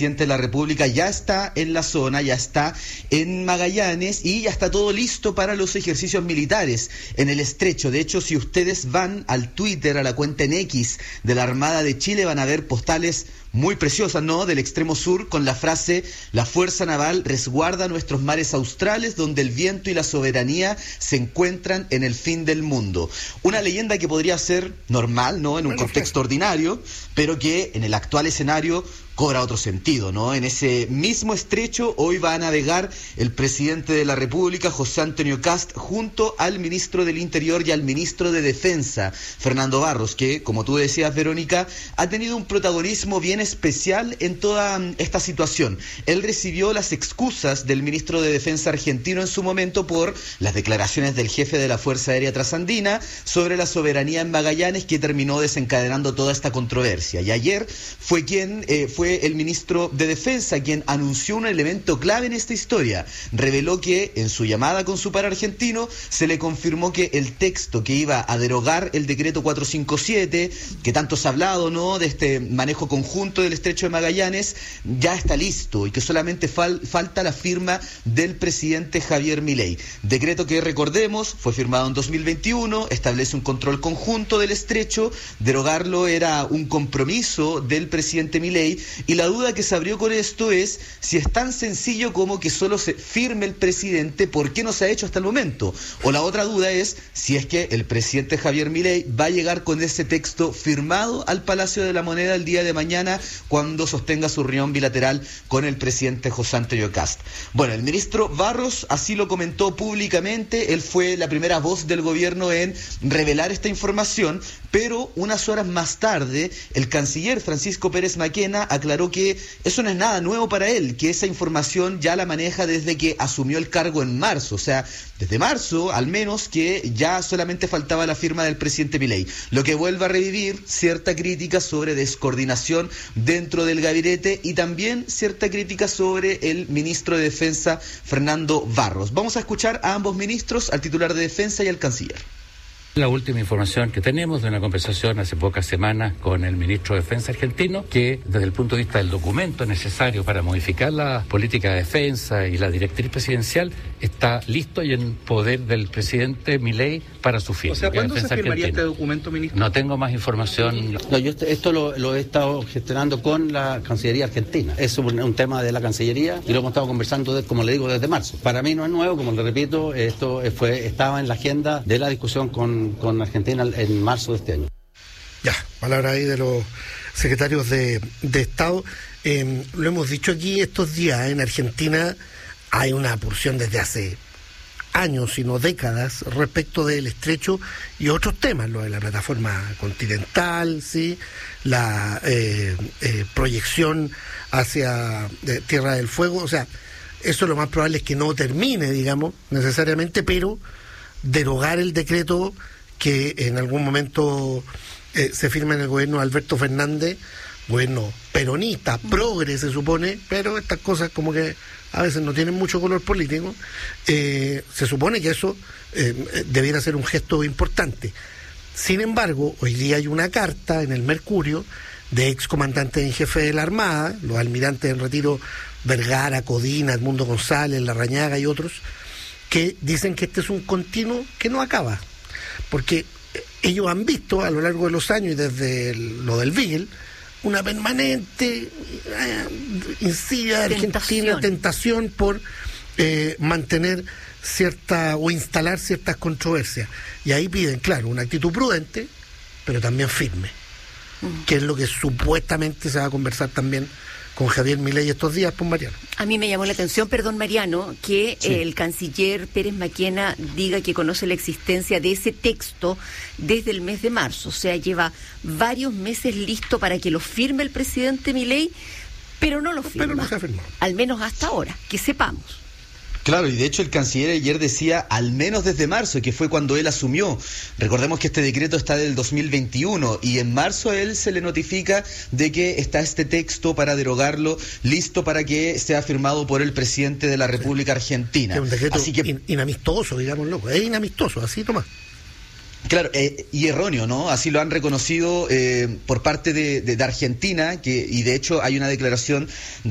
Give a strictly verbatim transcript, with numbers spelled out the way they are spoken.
presidente de la República ya está en la zona, ya está en Magallanes y ya está todo listo para los ejercicios militares en el estrecho. De hecho, si ustedes van al Twitter, a la cuenta en X de la Armada de Chile, van a ver postales muy preciosas, ¿no?, del extremo sur, con la frase: la Fuerza Naval resguarda nuestros mares australes, donde el viento y la soberanía se encuentran en el fin del mundo. Una leyenda que podría ser normal, ¿no?, en un contexto ordinario, pero que en el actual escenario cobra otro sentido, ¿no? En ese mismo estrecho hoy va a navegar el presidente de la República, José Antonio Kast, junto al ministro del Interior y al ministro de Defensa, Fernando Barros, que, como tú decías, Verónica, ha tenido un protagonismo bien especial en toda esta situación. Él recibió las excusas del ministro de Defensa argentino en su momento por las declaraciones del jefe de la Fuerza Aérea Trasandina sobre la soberanía en Magallanes, que terminó desencadenando toda esta controversia. Y ayer fue quien eh, fue el ministro de Defensa quien anunció un elemento clave en esta historia. Reveló que en su llamada con su par argentino se le confirmó que el texto que iba a derogar el decreto cuatrocientos cincuenta y siete, que tanto se ha hablado, ¿no?, de este manejo conjunto del estrecho de Magallanes, ya está listo y que solamente fal- falta la firma del presidente Javier Milei. Decreto que, recordemos, fue firmado en dos mil veintiuno, establece un control conjunto del estrecho. Derogarlo era un compromiso del presidente Milei. Y la duda que se abrió con esto es si es tan sencillo como que solo se firme el presidente, ¿por qué no se ha hecho hasta el momento? O la otra duda es si es que el presidente Javier Milei va a llegar con ese texto firmado al Palacio de la Moneda el día de mañana, cuando sostenga su reunión bilateral con el presidente José Antonio Kast. Bueno, el ministro Barros así lo comentó públicamente. Él fue la primera voz del gobierno en revelar esta información, pero unas horas más tarde el canciller Francisco Pérez Maquena aclaró que eso no es nada nuevo para él, que esa información ya la maneja desde que asumió el cargo en marzo, o sea, desde marzo al menos, que ya solamente faltaba la firma del presidente Milei, lo que vuelve a revivir cierta crítica sobre descoordinación dentro del gabinete y también cierta crítica sobre el ministro de Defensa, Fernando Barros. Vamos a escuchar a ambos ministros, al titular de Defensa y al canciller. La última información que tenemos de una conversación hace pocas semanas con el ministro de Defensa argentino, que desde el punto de vista del documento necesario para modificar la política de defensa y la directriz presidencial está listo y en poder del presidente Milei para su firma. O sea, ¿cuándo se firmaría este documento, ministro? No tengo más información. No, yo esto lo, lo he estado gestionando con la Cancillería Argentina. Es un, un tema de la Cancillería y lo hemos estado conversando, de, como le digo, desde marzo. Para mí no es nuevo, como le repito, esto fue estaba en la agenda de la discusión con con Argentina en marzo de este año. Ya, palabra ahí de los secretarios de, de Estado. Eh, lo hemos dicho aquí estos días, en Argentina hay una pulsión desde hace años, sino décadas, respecto del estrecho y otros temas, lo de la plataforma continental, sí, la eh, eh, proyección hacia eh, Tierra del Fuego. O sea, eso lo más probable es que no termine, digamos, necesariamente, pero derogar el decreto que en algún momento eh, se firma en el gobierno de Alberto Fernández, bueno, peronista, progre se supone, pero estas cosas como que a veces no tienen mucho color político, eh, se supone que eso eh, debiera ser un gesto importante. Sin embargo, hoy día hay una carta en el Mercurio de excomandantes en jefe de la Armada, los almirantes en retiro Vergara, Codina, Edmundo González, Larrañaga y otros, que dicen que este es un continuo que no acaba, porque ellos han visto a lo largo de los años y desde el, lo del Beagle una permanente eh, insidia de Argentina, tentación por eh, mantener cierta o instalar ciertas controversias, y ahí piden, claro, una actitud prudente pero también firme, mm. que es lo que supuestamente se va a conversar también con Javier Milei estos días, pues, Mariano. A mí me llamó la atención, perdón, Mariano, que sí. el canciller Pérez Maquena diga que conoce la existencia de ese texto desde el mes de marzo. O sea, lleva varios meses listo para que lo firme el presidente Milei, pero no lo firma. Pero no se ha firmado. Al menos hasta ahora, que sepamos. Claro, y de hecho el canciller ayer decía al menos desde marzo, que fue cuando él asumió. Recordemos que este decreto está del dos mil veintiuno y en marzo a él se le notifica de que está este texto para derogarlo, listo para que sea firmado por el presidente de la República sí. Argentina. Es un decreto así que in, inamistoso, digámoslo, es inamistoso, así nomás. Claro, eh, y erróneo, ¿no? Así lo han reconocido eh, por parte de, de, de Argentina, que y de hecho hay una declaración